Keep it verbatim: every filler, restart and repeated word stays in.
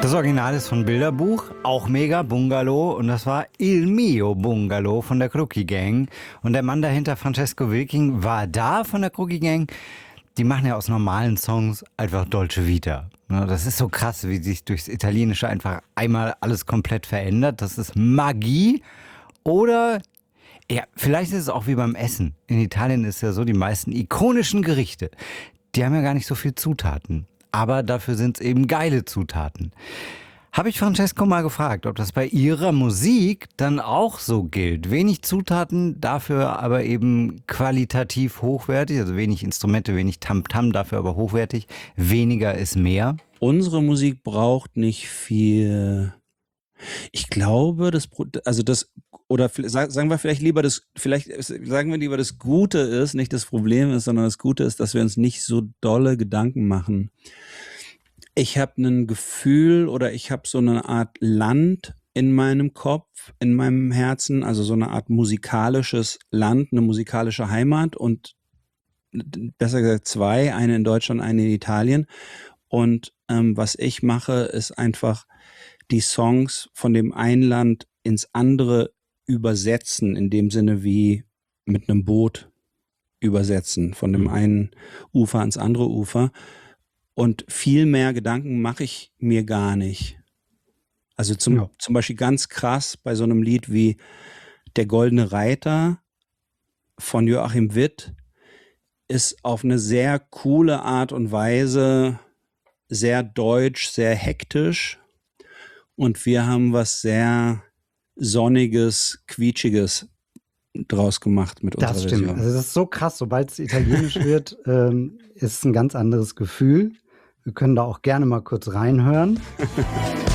Das Original ist von Bilderbuch, auch mega, Bungalow. Und das war Il Mio Bungalow von der Crookie Gang. Und der Mann dahinter, Francesco Wilking, war da von der Crookie Gang. Die machen ja aus normalen Songs einfach Dolce Vita. Das ist so krass, wie sich durchs Italienische einfach einmal alles komplett verändert. Das ist Magie. Oder, ja, vielleicht ist es auch wie beim Essen. In Italien ist ja so, die meisten ikonischen Gerichte, die haben ja gar nicht so viel Zutaten. Aber dafür sind es eben geile Zutaten. Habe ich Francesco mal gefragt, ob das bei ihrer Musik dann auch so gilt. Wenig Zutaten, dafür aber eben qualitativ hochwertig. Also wenig Instrumente, wenig Tamtam, dafür aber hochwertig. Weniger ist mehr. Unsere Musik braucht nicht viel. Ich glaube, das, also das, oder sagen wir vielleicht lieber das, vielleicht sagen wir lieber das Gute ist, nicht das Problem ist, sondern das Gute ist, dass wir uns nicht so dolle Gedanken machen. Ich habe ein Gefühl oder ich habe so eine Art Land in meinem Kopf, in meinem Herzen, also so eine Art musikalisches Land, eine musikalische Heimat und besser gesagt zwei, eine in Deutschland, eine in Italien. Und ähm, was ich mache, ist einfach die Songs von dem einen Land ins andere übersetzen, in dem Sinne wie mit einem Boot übersetzen, von dem einen Ufer ans andere Ufer. Und viel mehr Gedanken mache ich mir gar nicht. Also zum, ja. zum Beispiel ganz krass bei so einem Lied wie Der Goldene Reiter von Joachim Witt ist auf eine sehr coole Art und Weise sehr deutsch, sehr hektisch. Und wir haben was sehr Sonniges, Quietschiges draus gemacht mit unserer Das stimmt. Version. Also das ist so krass, sobald es italienisch wird, ähm, ist es ein ganz anderes Gefühl. Wir können da auch gerne mal kurz reinhören.